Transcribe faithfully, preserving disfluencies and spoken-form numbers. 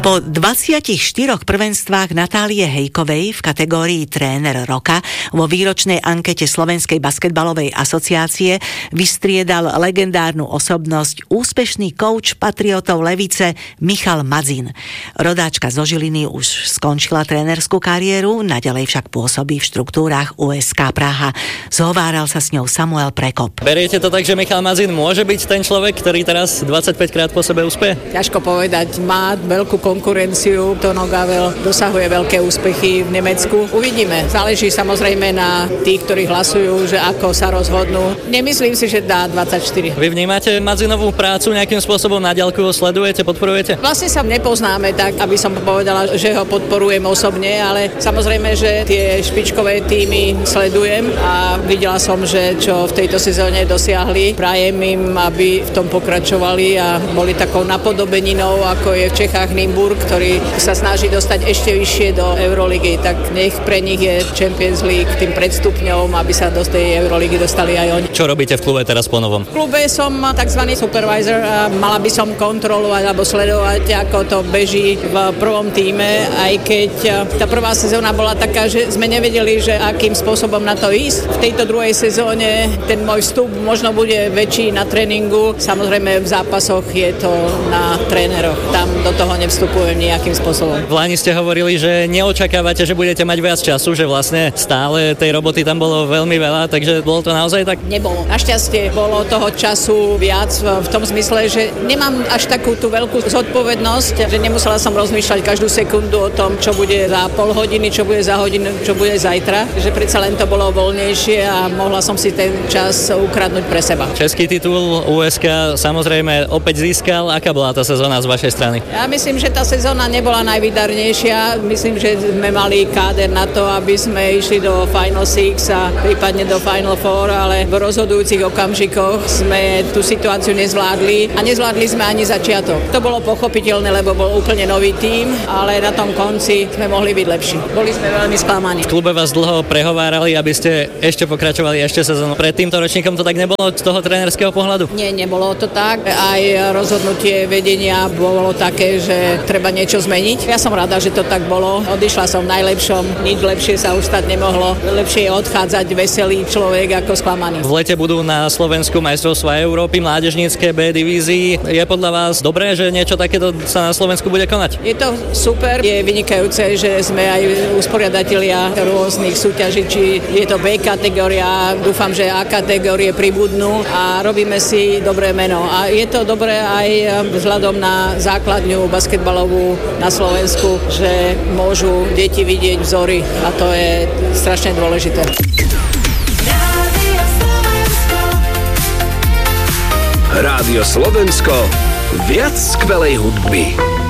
Po dvadsiatich štyroch prvenstvách Natálie Hejkovej v kategórii Tréner roka vo výročnej ankete Slovenskej basketbalovej asociácie vystriedal legendárnu osobnosť úspešný kouč Patriotov Levice Michal Madzin. Rodáčka zo Žiliny už skončila trénerskú kariéru, naďalej však pôsobí v štruktúrach ú es ká Praha. Zhováral sa s ňou Samuel Prekop. Beriete to tak, že Michal Madzin môže byť ten človek, ktorý teraz dvadsaťpäť krát po sebe úspeje? Ťažko povedať, má veľkú konkurenciu, Tono Gavel dosahuje veľké úspechy v Nemecku. Uvidíme. Záleží samozrejme na tých, ktorí hlasujú, že ako sa rozhodnú. Nemyslím si, že dá dvadsaťštyri. Vy vnímate Madzinovú prácu nejakým spôsobom na diaľku, ho sledujete, podporujete? Vlastne sa nepoznáme tak, aby som povedala, že ho podporujem osobne, ale samozrejme, že tie špičkové týmy sledujem a videla som, že čo v tejto sezóne dosiahli. Prajem im, aby v tom pokračovali a boli takou napodobeninou, ako je v Čechách Nymburk, ktorý sa snaží dostať ešte vyššie do Euroligy, tak nech pre nich je Champions League tým predstupňom, aby sa do tej Euroligy dostali aj oni. Čo robíte v klube teraz po novom? V klube som tzv. Supervisor a mala by som kontrolovať alebo sledovať, ako to beží v prvom tíme, aj keď tá prvá sezóna bola taká, že sme nevedeli, že akým spôsobom na to ísť. V tejto druhej sezóne ten môj vstup možno bude väčší na tréningu, samozrejme v zápasoch je to na tréneroch. Tam do toho nevstupujem nejakým spôsobom. V Lani ste hovorili, že neočakávate, že budete mať viac času, že vlastne stále tej roboty tam bolo veľmi veľa, takže bolo to naozaj tak? Nebolo. Našťastie bolo toho času viac v tom zmysle, že nemám až takú tú veľkú zodpovednosť, že nemusela som rozmýšľať každú sekundu o tom, čo bude za pol hodiny, čo bude za hodinu, čo bude zajtra, že predsa len to bolo voľnejšie a mohla som si ten čas ukradnúť pre seba. Český titul ú es ká samozrejme opäť získal. Aká bola tá sezóna z vašej strany? Ja myslím, že tá sezóna nebola najvydarnejšia. Myslím, že sme mali káder na to, aby sme išli do Final Six a prípadne do Final Four, ale v rozhodujúcich okamžikoch sme tú situáciu nezvládli a nezvládli sme ani začiatok. To bolo pochopiteľné, lebo bol úplne nový tím, ale na tom konci sme mohli byť lepší. Boli sme veľmi sklamaní. V klube vás dlho prehovárali, aby ste ešte pokračovali ešte sezónu. Pred týmto ročníkom to tak nebolo z toho trénerského pohľadu? Nie, nebolo to tak. Aj rozhodnutie vedenia bolo také, že treba niečo zmeniť. Ja som rada, že to tak bolo. Odišla som v najlepšom, nič lepšie sa už stať nemohlo. Lepšie je odchádzať veselý človek ako sklamaný. V lete budú na Slovensku majstrovstvá Európy, mládežnícke B divízii. Je podľa vás dobré, že niečo takéto sa na Slovensku bude konať? Je to super, je vynikajúce, že sme aj usporiadatelia rôznych súťaží, či je to B kategória, dúfam, že A kategórie pribudnú a robíme si dobré meno. A je to dobré aj vzhľadom na základňu basketbalovú na Slovensku, že môžu deti vidieť vzory a to je strašne dôležité. Rádio Slovensko, viac skvelej hudby.